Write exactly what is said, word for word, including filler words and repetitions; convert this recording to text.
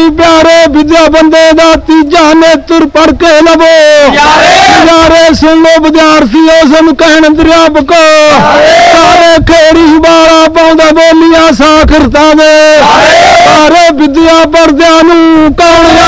प्यारे विद्या बंदे दा तीजा नेत्र पढ़ के लवो यारे सुन लो विद्यार्थियों सुन कहन दरिया बको सारे खेड़ी बारा पाउंदा बोलियां साखरता दे सारे विद्या पढ़दियां नूं कौन